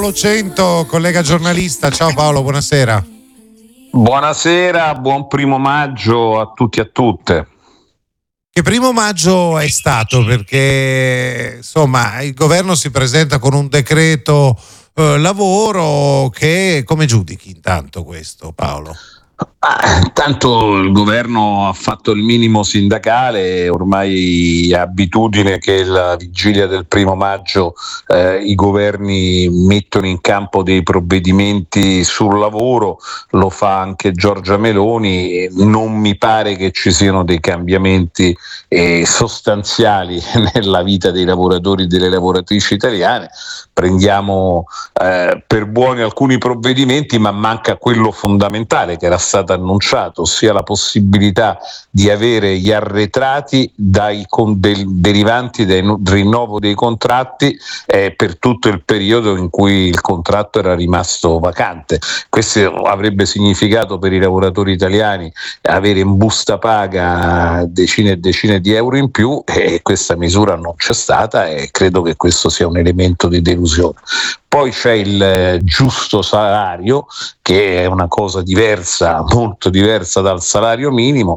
Paolo Cento, collega giornalista. Ciao Paolo, buonasera. Buonasera, buon 1° maggio a tutti e a tutte. Che 1° maggio è stato? Perché insomma il governo si presenta con un decreto lavoro che come giudichi intanto questo, Paolo? Intanto il governo ha fatto il minimo sindacale, ormai è abitudine che la vigilia del 1° maggio i governi mettono in campo dei provvedimenti sul lavoro, lo fa anche Giorgia Meloni, non mi pare che ci siano dei cambiamenti sostanziali nella vita dei lavoratori e delle lavoratrici italiane. Prendiamo per buoni alcuni provvedimenti, ma manca quello fondamentale che era stato annunciato, ossia la possibilità di avere gli arretrati derivanti dal rinnovo dei contratti per tutto il periodo in cui il contratto era rimasto vacante. Questo avrebbe significato per i lavoratori italiani avere in busta paga decine e decine di euro in più, e questa misura non c'è stata, e credo che questo sia un elemento di delusione. Poi c'è il giusto salario, che è una cosa diversa, molto diversa dal salario minimo,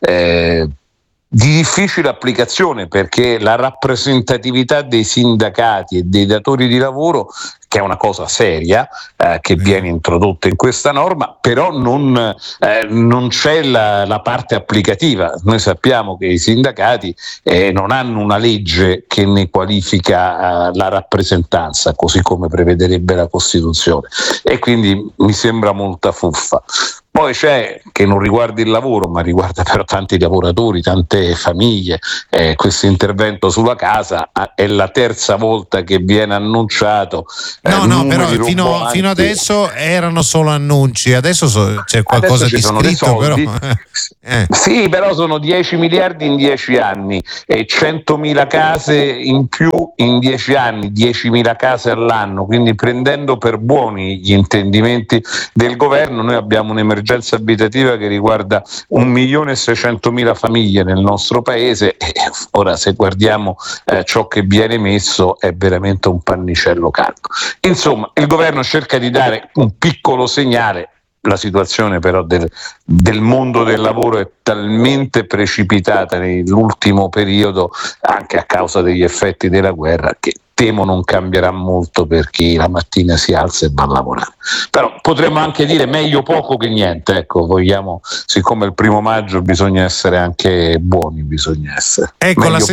di difficile applicazione, perché la rappresentatività dei sindacati e dei datori di lavoro, che è una cosa seria, che viene introdotta in questa norma, però non c'è la parte applicativa. Noi sappiamo che i sindacati non hanno una legge che ne qualifica la rappresentanza, così come prevederebbe la Costituzione, e quindi mi sembra molta fuffa. Poi c'è, che non riguarda il lavoro, ma riguarda però tanti lavoratori, tante famiglie, questo intervento sulla casa è la terza volta che viene annunciato. No, però fino adesso erano solo annunci, adesso c'è qualcosa di scritto, però. Sì, però sono 10 miliardi in 10 anni e 100.000 case in più in 10 anni, 10.000 case all'anno, quindi prendendo per buoni gli intendimenti del governo, noi abbiamo un'emergenza abitativa che riguarda 1.600.000 famiglie nel nostro paese, e ora se guardiamo ciò che viene messo è veramente un pannicello caldo. Insomma, il governo cerca di dare un piccolo segnale. La situazione però del mondo del lavoro è talmente precipitata nell'ultimo periodo, anche a causa degli effetti della guerra, che temo non cambierà molto per chi la mattina si alza e va a lavorare. Però potremmo anche dire meglio poco che niente, ecco, siccome il 1° maggio bisogna essere anche buoni, bisogna essere. Ecco, la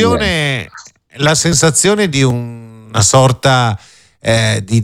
sensazione di una sorta di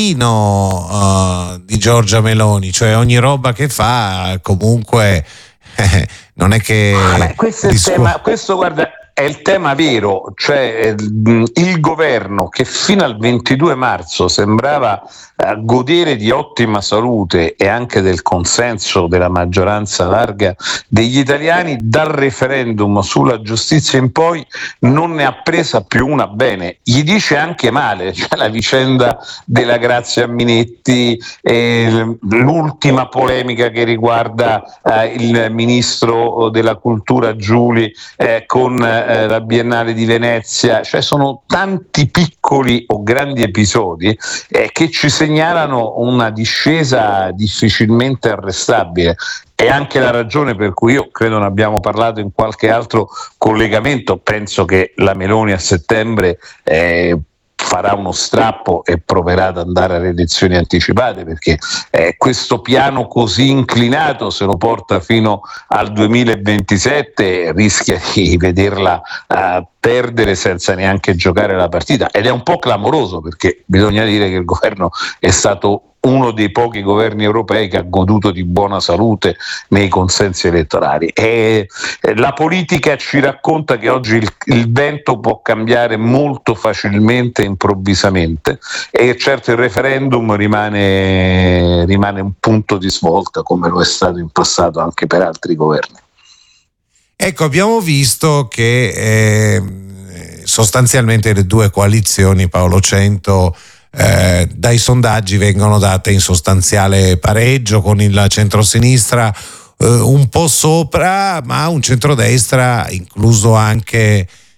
declino di Giorgia Meloni, cioè ogni roba che fa comunque non è che questo è il tema, questo guarda è il tema vero, cioè il governo che fino al 22 marzo sembrava godere di ottima salute e anche del consenso della maggioranza larga degli italiani, dal referendum sulla giustizia in poi non ne ha presa più una bene. Gli dice anche male, cioè la vicenda della Grazia Minetti, l'ultima polemica che riguarda il ministro della cultura Giuli con la Biennale di Venezia, cioè sono tanti piccoli o grandi episodi che ci segnalano una discesa difficilmente arrestabile. È anche la ragione per cui io credo, ne abbiamo parlato in qualche altro collegamento, penso che la Meloni a settembre farà uno strappo e proverà ad andare alle elezioni anticipate, perché questo piano così inclinato, se lo porta fino al 2027, rischia di vederla perdere senza neanche giocare la partita, ed è un po' clamoroso, perché bisogna dire che il governo è stato uno dei pochi governi europei che ha goduto di buona salute nei consensi elettorali, e la politica ci racconta che oggi il vento può cambiare molto facilmente, improvvisamente, e certo il referendum rimane un punto di svolta, come lo è stato in passato anche per altri governi. Ecco, abbiamo visto che sostanzialmente le due coalizioni, Paolo Cento, dai sondaggi vengono date in sostanziale pareggio, con il centrosinistra un po' sopra, ma un centrodestra, incluso anche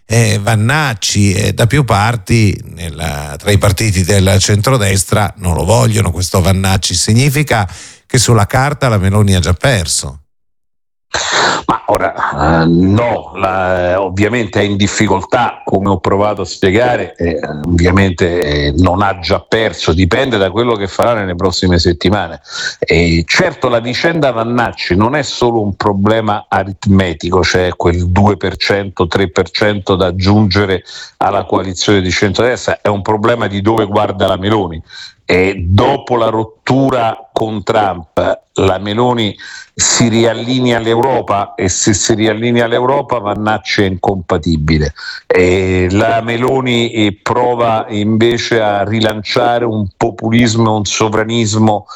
Vannacci da più parti tra i partiti del centrodestra non lo vogliono questo Vannacci. Significa che sulla carta la Meloni ha già perso. Ma ora no, ovviamente è in difficoltà, come ho provato a spiegare, ovviamente non ha già perso, dipende da quello che farà nelle prossime settimane. Certo, la vicenda Vannacci non è solo un problema aritmetico, cioè quel 2%, 3% da aggiungere alla coalizione di centrodestra, è un problema di dove guarda la Meloni. E dopo la rottura con Trump, la Meloni si riallinea all'Europa, e se si riallinea all'Europa Vannacci è incompatibile. La Meloni prova invece a rilanciare un populismo, un sovranismo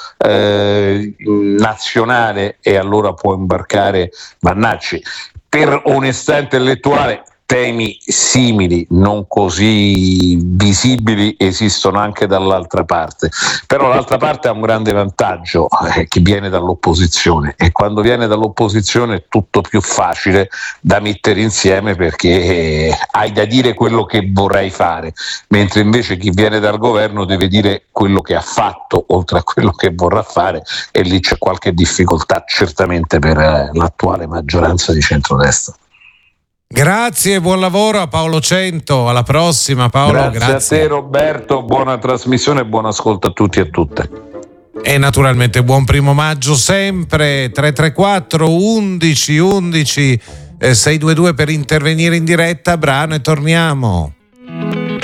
nazionale, e allora può imbarcare Vannacci. Per onestà intellettuale temi simili, non così visibili, esistono anche dall'altra parte, però l'altra parte ha un grande vantaggio, che viene dall'opposizione, e quando viene dall'opposizione è tutto più facile da mettere insieme, perché hai da dire quello che vorrai fare, mentre invece chi viene dal governo deve dire quello che ha fatto oltre a quello che vorrà fare, e lì c'è qualche difficoltà certamente per l'attuale maggioranza di centrodestra. Grazie, buon lavoro a Paolo Cento, alla prossima Paolo. Grazie a te Roberto, buona trasmissione e buon ascolto a tutti e a tutte. E naturalmente buon primo maggio sempre. 334 11 11 622 per intervenire in diretta. Brano e torniamo.